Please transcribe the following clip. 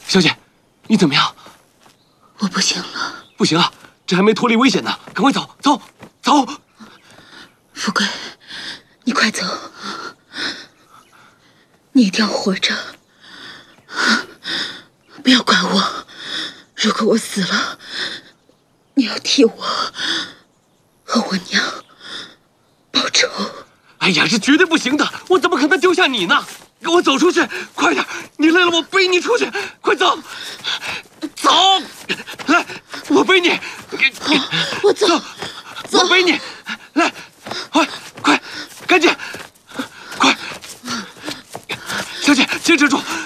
小姐，你怎么样？ 我不行了。 不行啊，这还没脱离危险呢，赶快走，走，走！ 富贵，你快走，你一定要活着，不要管我。如果我死了，你要替我和我娘报仇。 哎呀，这绝对不行的！我怎么可能丢下你呢？跟我走出去，快点！你累了，我背你出去，快走！走，来，我背你。 我走， 我背你，来，快，赶紧，快！小姐，坚持住，